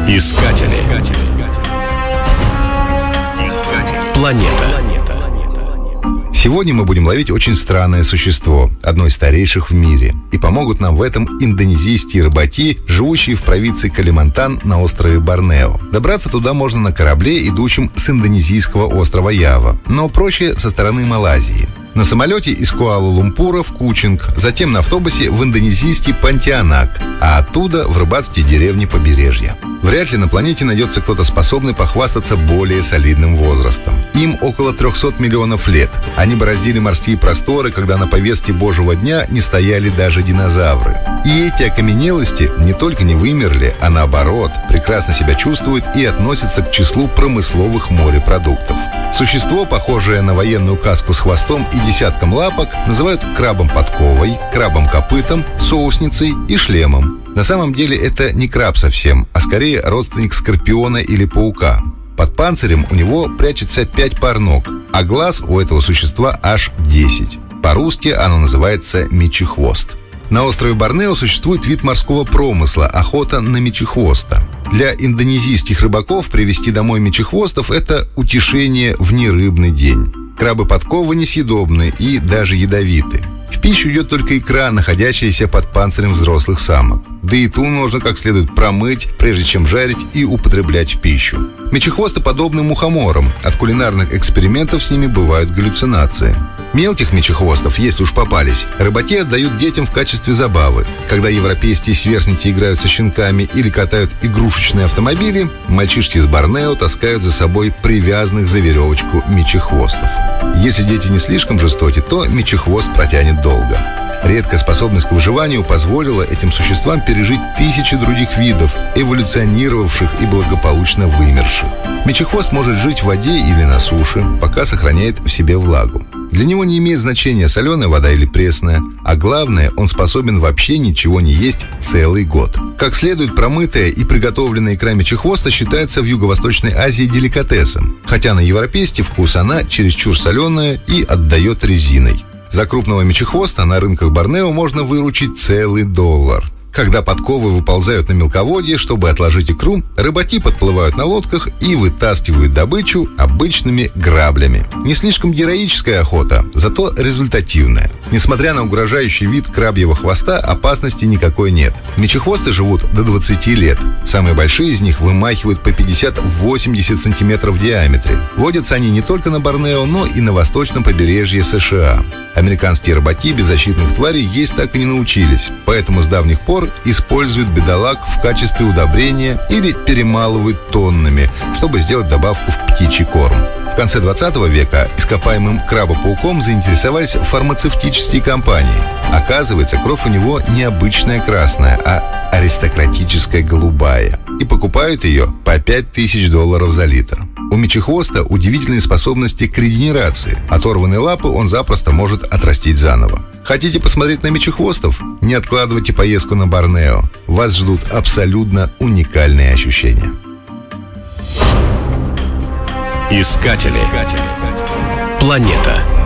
Искатели. Планета. Сегодня мы будем ловить очень странное существо, одно из старейших в мире. И помогут нам в этом индонезийские рыбаки, живущие в провинции Калимантан на острове Борнео. Добраться туда можно на корабле, идущем с индонезийского острова Ява, но проще со стороны Малайзии. На самолете из Куала-Лумпура в Кучинг, затем на автобусе в индонезийский Понтианак, а оттуда в рыбацкие деревни побережья. Вряд ли на планете найдется кто-то способный похвастаться более солидным возрастом. Им около 300 миллионов лет. Они бороздили морские просторы, когда на повестке Божьего дня не стояли даже динозавры. И эти окаменелости не только не вымерли, а наоборот, прекрасно себя чувствуют и относятся к числу промысловых морепродуктов. Существо, похожее на военную каску с хвостом и десятком лапок, называют крабом-подковой, крабом-копытом, соусницей и шлемом. На самом деле это не краб совсем, а скорее родственник скорпиона или паука. Под панцирем у него прячется 5 пар ног, а глаз у этого существа аж 10. По-русски оно называется мечехвост. На острове Борнео существует вид морского промысла – охота на мечехвоста. Для индонезийских рыбаков привезти домой мечехвостов – это утешение в нерыбный день. Крабы-подковы несъедобны и даже ядовиты. В пищу идет только икра, находящаяся под панцирем взрослых самок. Да и ту нужно как следует промыть, прежде чем жарить и употреблять в пищу. Мечехвосты подобны мухоморам. От кулинарных экспериментов с ними бывают галлюцинации. Мелких мечехвостов, если уж попались, рыбаки отдают детям в качестве забавы. Когда европейские сверстники играют со щенками или катают игрушечные автомобили, мальчишки с Борнео таскают за собой привязанных за веревочку мечехвостов. Если дети не слишком жестоки, то мечехвост протянет долго. Редкая способность к выживанию позволила этим существам пережить тысячи других видов, эволюционировавших и благополучно вымерших. Мечехвост может жить в воде или на суше, пока сохраняет в себе влагу. Для него не имеет значения, соленая вода или пресная, а главное, он способен вообще ничего не есть целый год. Как следует, промытая и приготовленная икра мечехвоста считается в Юго-Восточной Азии деликатесом, хотя на европейский вкус она чересчур соленая и отдает резиной. За крупного мечехвоста на рынках Борнео можно выручить целый $1. Когда подковы выползают на мелководье, чтобы отложить икру, рыбаки подплывают на лодках и вытаскивают добычу обычными граблями. Не слишком героическая охота, зато результативная. Несмотря на угрожающий вид крабьего хвоста, опасности никакой нет. Мечехвосты живут до 20 лет. Самые большие из них вымахивают по 50-80 сантиметров в диаметре. Водятся они не только на Борнео, но и на восточном побережье США. Американские рыбаки беззащитных тварей есть так и не научились, поэтому с давних пор используют бедолаг в качестве удобрения или перемалывают тоннами, чтобы сделать добавку в птичий корм. В конце 20 века ископаемым крабопауком заинтересовались фармацевтические компании. Оказывается, кровь у него не обычная красная, а аристократическая голубая. И покупают ее по $5000 за литр. У мечехвоста удивительные способности к регенерации. Оторванные лапы он запросто может отрастить заново. Хотите посмотреть на мечехвостов? Не откладывайте поездку на Борнео. Вас ждут абсолютно уникальные ощущения. Искатели. Планета.